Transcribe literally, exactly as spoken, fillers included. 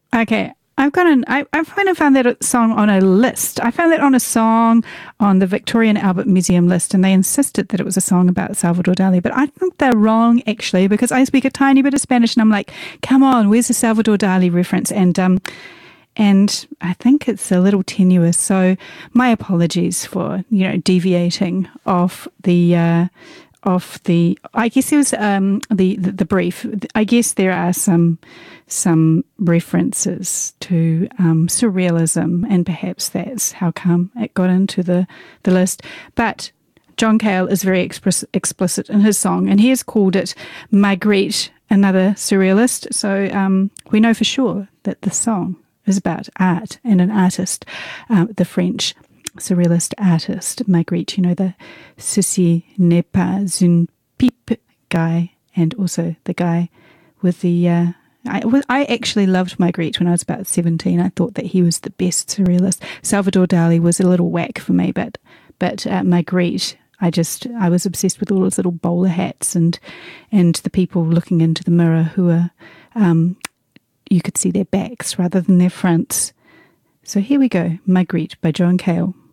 Okay, I've got an. I, I kind of found that song on a list. I found that on a song on the Victoria and Albert Museum list, and they insisted that it was a song about Salvador Dali. But I think they're wrong, actually, because I speak a tiny bit of Spanish, and I'm like, come on, where's the Salvador Dali reference? And um, and I think it's a little tenuous. So my apologies for you know deviating off the. Uh, of the, I guess there was um, the, the the brief. I guess there are some some references to um, surrealism, and perhaps that's how come it got into the the list. But John Cale is very express, explicit in his song, and he has called it Magritte, another surrealist. So um, we know for sure that the song is about art and an artist, uh, the French surrealist artist Magritte, you know, the Ceci n'est pas une pipe guy, and also the guy with the uh, I, I actually loved Magritte when I was about seventeen. I thought that he was the best surrealist. Salvador Dali was a little whack for me, but but uh, Magritte, I just I was obsessed with all his little bowler hats and and the people looking into the mirror who are um, you could see their backs rather than their fronts. So here we go, Magritte by John Cale.